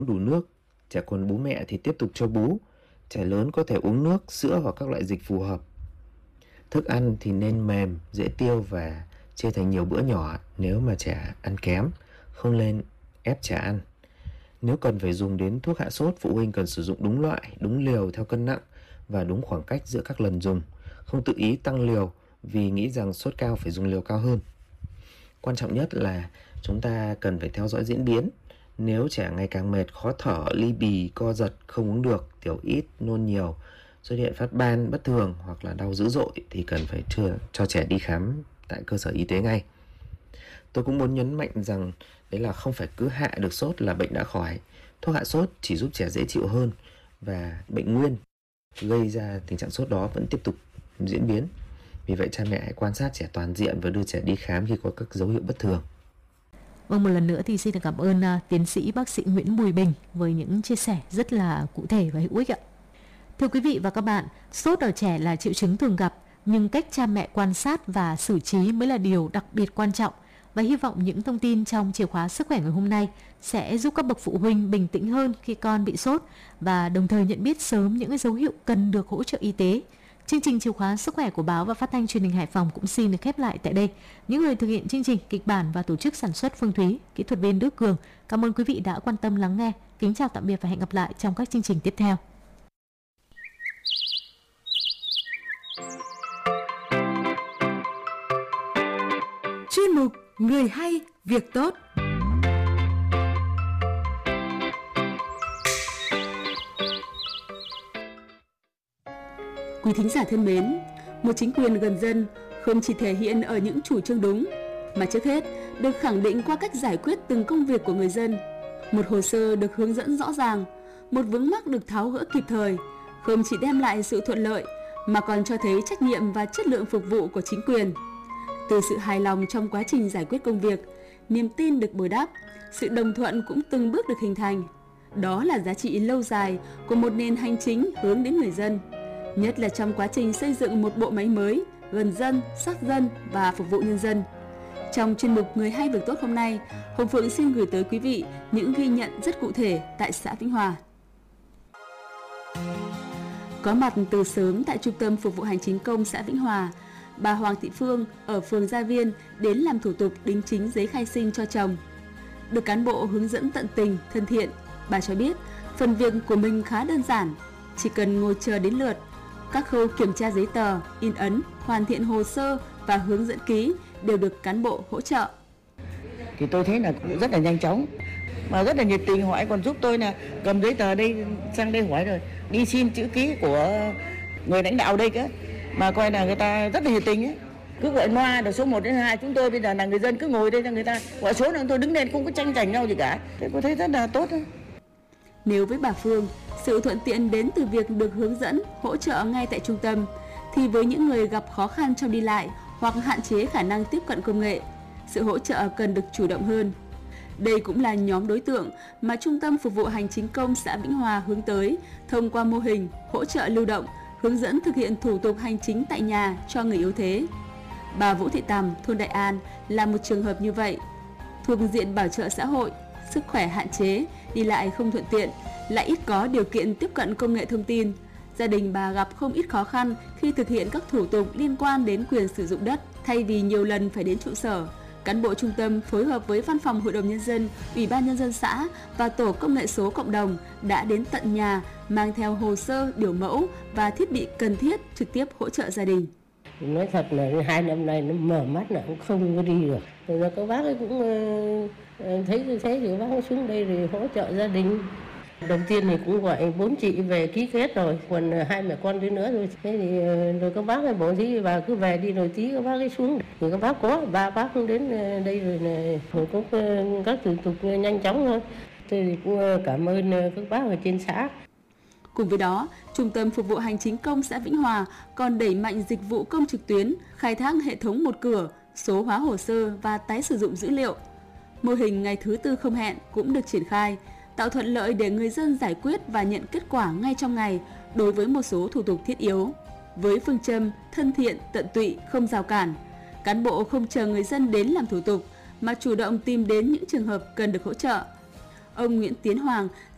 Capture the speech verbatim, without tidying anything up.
đủ nước, trẻ còn bú mẹ thì tiếp tục cho bú. Trẻ lớn có thể uống nước, sữa hoặc các loại dịch phù hợp. Thức ăn thì nên mềm, dễ tiêu và chia thành nhiều bữa nhỏ nếu mà trẻ ăn kém, không nên ép trẻ ăn. Nếu cần phải dùng đến thuốc hạ sốt, phụ huynh cần sử dụng đúng loại, đúng liều theo cân nặng và đúng khoảng cách giữa các lần dùng. Không tự ý tăng liều vì nghĩ rằng sốt cao phải dùng liều cao hơn. Quan trọng nhất là chúng ta cần phải theo dõi diễn biến. Nếu trẻ ngày càng mệt, khó thở, ly bì, co giật, không uống được, tiểu ít, nôn nhiều, xuất hiện phát ban bất thường hoặc là đau dữ dội thì cần phải cho, cho trẻ đi khám tại cơ sở y tế ngay. Tôi cũng muốn nhấn mạnh rằng đấy là không phải cứ hạ được sốt là bệnh đã khỏi. Thuốc hạ sốt chỉ giúp trẻ dễ chịu hơn và bệnh nguyên gây ra tình trạng sốt đó vẫn tiếp tục diễn biến. Vì vậy cha mẹ hãy quan sát trẻ toàn diện và đưa trẻ đi khám khi có các dấu hiệu bất thường. Vâng, một lần nữa thì xin được cảm ơn uh, tiến sĩ bác sĩ Nguyễn Bùi Bình với những chia sẻ rất là cụ thể và hữu ích ạ. Thưa quý vị và các bạn, sốt ở trẻ là triệu chứng thường gặp, nhưng cách cha mẹ quan sát và xử trí mới là điều đặc biệt quan trọng. Và hy vọng những thông tin trong chìa khóa sức khỏe ngày hôm nay sẽ giúp các bậc phụ huynh bình tĩnh hơn khi con bị sốt và đồng thời nhận biết sớm những dấu hiệu cần được hỗ trợ y tế. Chương trình chìa khóa sức khỏe của báo và phát thanh truyền hình Hải Phòng cũng xin được khép lại tại đây. Những người thực hiện chương trình, kịch bản và tổ chức sản xuất Phương Thúy, kỹ thuật viên Đức Cường. Cảm ơn quý vị đã quan tâm lắng nghe. Kính chào tạm biệt và hẹn gặp lại trong các chương trình tiếp theo. Chuyên mục Người hay việc tốt. Quý thính giả thân mến, một chính quyền gần dân không chỉ thể hiện ở những chủ trương đúng, mà trước hết được khẳng định qua cách giải quyết từng công việc của người dân. Một hồ sơ được hướng dẫn rõ ràng, một vướng mắc được tháo gỡ kịp thời, không chỉ đem lại sự thuận lợi mà còn cho thấy trách nhiệm và chất lượng phục vụ của chính quyền. Từ sự hài lòng trong quá trình giải quyết công việc, niềm tin được bồi đắp, sự đồng thuận cũng từng bước được hình thành. Đó là giá trị lâu dài của một nền hành chính hướng đến người dân, nhất là trong quá trình xây dựng một bộ máy mới, gần dân, sát dân và phục vụ nhân dân. Trong chuyên mục Người hay việc tốt hôm nay, Hồng Phượng xin gửi tới quý vị những ghi nhận rất cụ thể tại xã Vĩnh Hòa. Có mặt từ sớm tại Trung tâm Phục vụ Hành chính công xã Vĩnh Hòa, bà Hoàng Thị Phương ở phường Gia Viên đến làm thủ tục đính chính giấy khai sinh cho chồng. Được cán bộ hướng dẫn tận tình, thân thiện, bà cho biết phần việc của mình khá đơn giản, chỉ cần ngồi chờ đến lượt. Các khâu kiểm tra giấy tờ, in ấn, hoàn thiện hồ sơ và hướng dẫn ký đều được cán bộ hỗ trợ. Thì tôi thấy là cũng rất là nhanh chóng, mà rất là nhiệt tình, hỏi còn giúp tôi là cầm giấy tờ đây sang đây hỏi rồi đi xin chữ ký của người lãnh đạo đây cơ, mà coi là người ta rất là nhiệt tình ấy. Cứ gọi loa được số một đến hai, chúng tôi bây giờ là người dân cứ ngồi đây cho người ta gọi số là tôi đứng lên, không có tranh giành nhau gì cả. Thế tôi thấy rất là tốt thôi. Nếu với bà Phương, sự thuận tiện đến từ việc được hướng dẫn, hỗ trợ ngay tại trung tâm, thì với những người gặp khó khăn trong đi lại hoặc hạn chế khả năng tiếp cận công nghệ, sự hỗ trợ cần được chủ động hơn. Đây cũng là nhóm đối tượng mà Trung tâm Phục vụ Hành chính công xã Vĩnh Hòa hướng tới thông qua mô hình hỗ trợ lưu động, hướng dẫn thực hiện thủ tục hành chính tại nhà cho người yếu thế. Bà Vũ Thị Tằm, thôn Đại An là một trường hợp như vậy. Thuộc diện bảo trợ xã hội, sức khỏe hạn chế, đi lại không thuận tiện, lại ít có điều kiện tiếp cận công nghệ thông tin. Gia đình bà gặp không ít khó khăn khi thực hiện các thủ tục liên quan đến quyền sử dụng đất, thay vì nhiều lần phải đến trụ sở. Cán bộ trung tâm phối hợp với Văn phòng Hội đồng Nhân dân, Ủy ban Nhân dân xã và Tổ công nghệ số cộng đồng đã đến tận nhà mang theo hồ sơ, biểu mẫu và thiết bị cần thiết trực tiếp hỗ trợ gia đình. Nói thật là hai năm nay nó mở mắt là cũng không có đi được. Rồi các bác ấy cũng thấy như thế thì các bác ấy xuống đây rồi hỗ trợ gia đình. Đầu tiên thì cũng gọi bốn chị về ký kết rồi, còn hai mẹ con đến nữa rồi. Thế thì rồi các bác ấy bảo gì bà cứ về đi rồi tí các bác ấy xuống. Thì các bác có, ba bác cũng đến đây rồi này, rồi cũng các thủ tục nhanh chóng thôi. Tôi thì cũng cảm ơn các bác ở trên xã. Cùng với đó, Trung tâm Phục vụ Hành chính công xã Vĩnh Hòa còn đẩy mạnh dịch vụ công trực tuyến, khai thác hệ thống một cửa, số hóa hồ sơ và tái sử dụng dữ liệu. Mô hình ngày thứ tư không hẹn cũng được triển khai, tạo thuận lợi để người dân giải quyết và nhận kết quả ngay trong ngày đối với một số thủ tục thiết yếu. Với phương châm thân thiện, tận tụy, không rào cản, cán bộ không chờ người dân đến làm thủ tục mà chủ động tìm đến những trường hợp cần được hỗ trợ. Ông Nguyễn Tiến Hoàng,